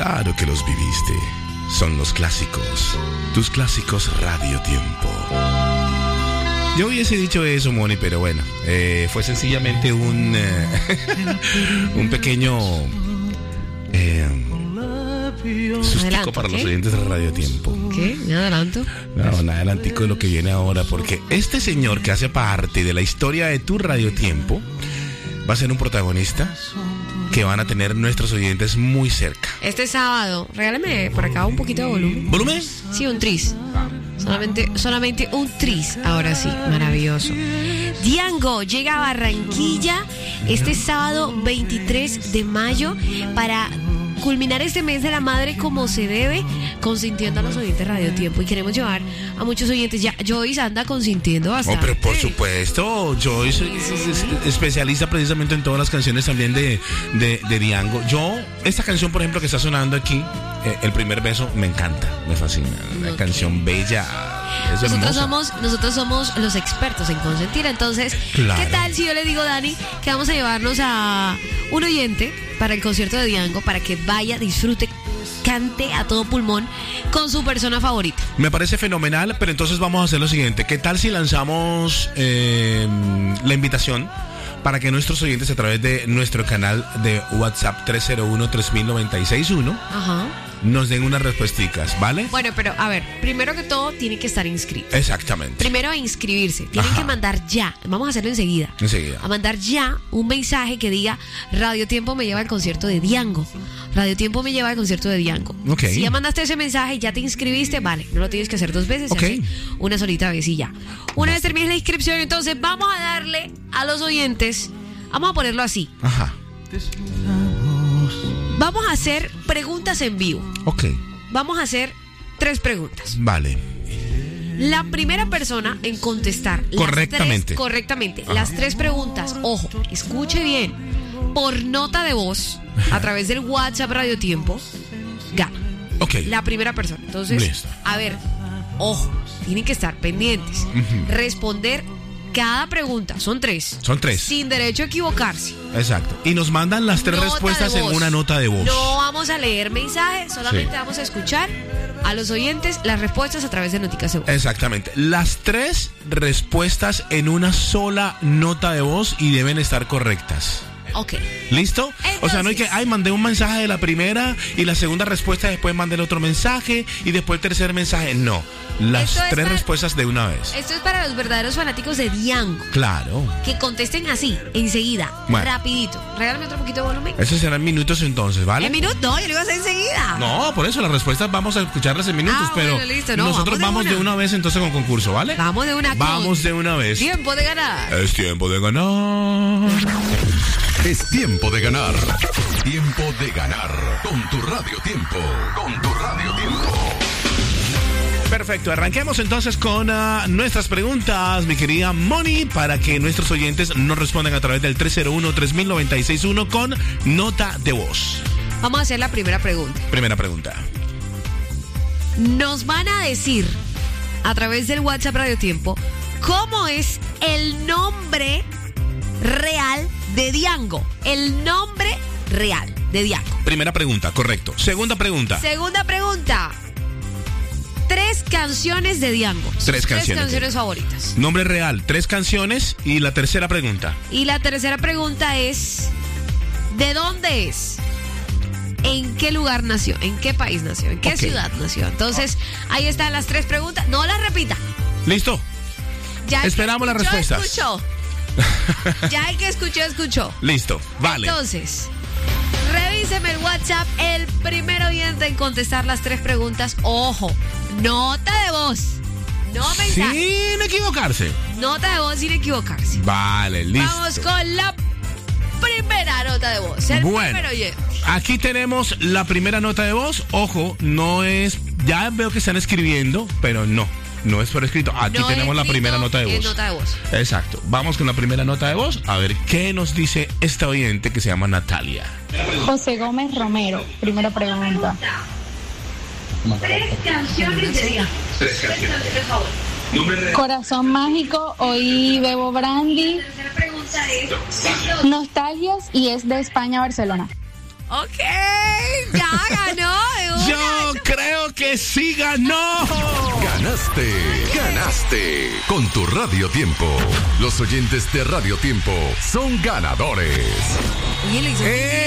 Claro que los viviste. Son los clásicos. Tus clásicos Radio Tiempo. Yo hubiese dicho eso, Moni, pero bueno, fue sencillamente un pequeño sustico para los oyentes de Radio Tiempo. ¿Qué? ¿Me adelanto? No, un adelantico de lo que viene ahora, porque este señor que hace parte de la historia de tu Radio Tiempo va a ser un protagonista que van a tener nuestros oyentes muy cerca. Este sábado, regálame por acá un poquito de volumen. ¿Volumen? Sí, un tris. Solamente un tris. Ahora sí, maravilloso. Diango llega a Barranquilla este sábado 23 de mayo para culminar este mes de la madre como se debe, consintiendo a los oyentes de Radio Tiempo. Y queremos llevar a muchos oyentes. Ya Joyce anda consintiendo bastante. Oh, pero por supuesto, Joyce es especialista precisamente en todas las canciones también de Diango. Esta canción, por ejemplo, que está sonando aquí, El Primer Beso, me encanta, me fascina. Una canción bella. Nosotros somos los expertos en consentir. Entonces, claro. ¿Qué tal si yo le digo, Dani, que vamos a llevarnos a un oyente para el concierto de Diango, para que vaya, disfrute, cante a todo pulmón con su persona favorita? Me parece fenomenal, pero entonces vamos a hacer lo siguiente. ¿Qué tal si lanzamos la invitación para que nuestros oyentes a través de nuestro canal de WhatsApp 301-3096-1 nos den unas respuesticas, ¿vale? Bueno, pero a ver, primero que todo tienen que estar inscritos. Exactamente. Primero a inscribirse, tienen que mandar ya, vamos a hacerlo enseguida. A mandar ya un mensaje que diga: Radio Tiempo me lleva al concierto de Diango. Radio Tiempo me lleva al concierto de Diango. Okay. Si ya mandaste ese mensaje y ya te inscribiste, vale, no lo tienes que hacer dos veces, una solita vez y ya. Una vez termines la inscripción, entonces vamos a darle a los oyentes, vamos a ponerlo así. Vamos a hacer preguntas en vivo. Vamos a hacer 3 preguntas. Vale. La primera persona en contestar correctamente las 3 preguntas, ojo, escuche bien, por nota de voz a través del WhatsApp Radio Tiempo, gana. La primera persona. Entonces, listo. A ver, ojo, tienen que estar pendientes. Responder cada pregunta, son 3. Sin derecho a equivocarse. Exacto. Y nos mandan las 3 respuestas en una nota de voz. No vamos a leer mensajes, solamente vamos a escuchar a los oyentes las respuestas a través de noticas de voz. Exactamente. Las 3 respuestas en una sola nota de voz y deben estar correctas. ¿Listo? Entonces, o sea, no hay que, mandé un mensaje de la primera y la segunda respuesta, después mandé el otro mensaje y después el tercer mensaje. No, las 3 respuestas de una vez. Esto es para los verdaderos fanáticos de Diango. Claro. Que contesten así, enseguida, rapidito. Regálame otro poquito de volumen. Esos serán minutos entonces, ¿vale? ¿En minutos? No, yo lo iba a hacer enseguida. No, por eso las respuestas vamos a escucharlas en minutos, pero bueno, listo, nosotros vamos de una vez entonces con concurso, ¿vale? Vamos de una vez. Tiempo de ganar. Es tiempo de ganar. Es tiempo de ganar. Tiempo de ganar. Con tu Radio Tiempo. Perfecto, arranquemos entonces con nuestras preguntas, mi querida Moni, para que nuestros oyentes nos respondan a través del 301-3096-1 con nota de voz. Vamos a hacer la primera pregunta. Nos van a decir a través del WhatsApp Radio Tiempo cómo es el nombre real de Diango. El nombre real de Diango. Primera pregunta, correcto. Segunda pregunta. 3 canciones de Diango. 3 canciones favoritas. Nombre real, 3 canciones. Y la tercera pregunta. Es: ¿de dónde es? ¿En qué lugar nació? ¿En qué país nació? ¿En qué ciudad nació? Entonces, ahí están las 3 preguntas. No las repita. Listo. Ya esperamos las respuestas. Ya el que escuchó. Listo, vale. Entonces, revíseme el WhatsApp. El primer oyente en contestar las 3 preguntas. Ojo, nota de voz, no mensaje. Sin equivocarse. Nota de voz sin equivocarse. Vale, listo. Vamos con la primera nota de voz. Primer oyente. Aquí tenemos la primera nota de voz. Ojo, no es... Ya veo que están escribiendo, pero no es por escrito. Aquí tenemos la primera nota de voz. Exacto. Vamos con la primera nota de voz. A ver qué nos dice esta oyente que se llama Natalia. José Gómez Romero. Primera pregunta. 3 canciones de Diango. 3 canciones. Corazón Mágico, oí Bebo Brandy. La tercera pregunta es: Nostalgias y es de España a Barcelona. Ok, ya ganó. Yo creo que sí ganó. Ganaste con tu Radio Tiempo. Los oyentes de Radio Tiempo son ganadores. Oye, le hizo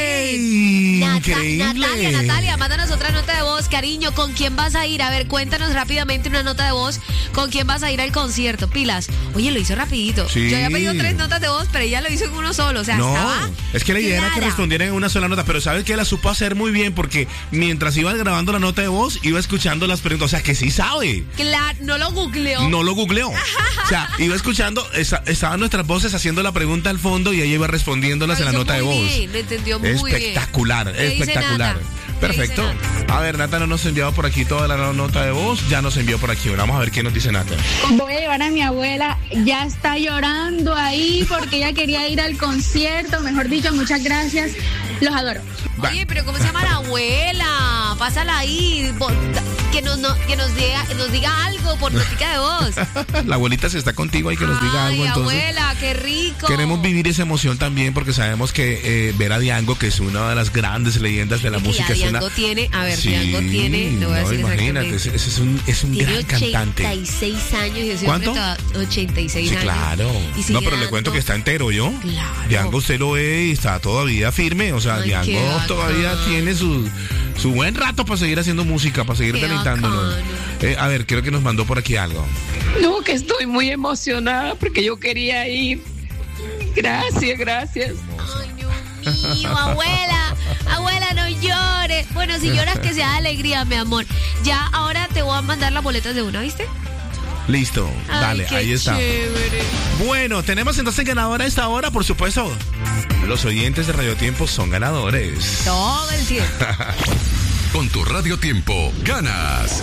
increíble. Natalia, mándanos otra nota de voz, cariño. ¿Con quién vas a ir? A ver, cuéntanos rápidamente una nota de voz. ¿Con quién vas a ir al concierto? Pilas. Oye, lo hizo rapidito. Sí. Yo había pedido 3 notas de voz, pero ella lo hizo en uno solo. O sea, no, estaba es que la idea era que respondieran en una sola nota, pero ¿sabes qué? La supo hacer muy bien porque mientras iba grabando la nota de voz, iba escuchando las preguntas. O sea, que sí sabe. Claro, no lo googleó. O sea, iba escuchando, estaban nuestras voces haciendo la pregunta al fondo y ella iba respondiéndolas en la nota de voz. Bien, lo entendió muy espectacular, bien. espectacular. Perfecto. A ver, Nata no nos ha enviado por aquí toda la nota de voz, ya nos envió por aquí. Vamos a ver qué nos dice Nata. Voy a llevar a mi abuela, ya está llorando ahí porque ella quería ir al concierto. Mejor dicho, muchas gracias. Los adoro. Oye, pero ¿cómo se llama la abuela? Pásala ahí, que nos diga algo por notica de voz. La abuelita, si está contigo, hay que nos diga algo. Entonces, abuela, qué rico. Queremos vivir esa emoción también porque sabemos que ver a Diango, que es una de las grandes leyendas de la música. Diango tiene, Diango tiene, lo voy a decir imagínate, es un gran cantante. 86 años y ese ¿cuánto? 86 años. Claro. No, pero le cuento que está entero, ¿yo? Claro. Diango usted lo ve y está todavía firme, o sea, Diango todavía tiene su buen rato para seguir haciendo música, para seguir deleitándonos. A ver, creo que nos mandó por aquí algo. No, que estoy muy emocionada porque yo quería ir. Gracias. Ay, Dios mío, abuela, no llores. Bueno, si lloras que sea de alegría, mi amor. Ya, ahora te voy a mandar las boletas de una, ¿viste? Listo, dale, ahí está. Chévere. Bueno, tenemos entonces ganadora a esta hora, por supuesto. Los oyentes de Radio Tiempo son ganadores. Todo el tiempo. Con tu Radio Tiempo ganas.